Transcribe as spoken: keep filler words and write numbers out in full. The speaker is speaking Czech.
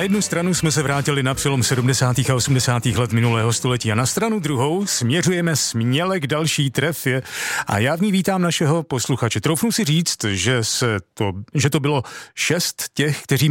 jednu stranu jsme se vrátili na přelom sedmdesátých a osmdesátých let minulého století a na stranu druhou směřujeme směle k další trefě a já v ní vítám našeho posluchače. Troufnu si říct, že, se to, že to bylo šest těch, kteří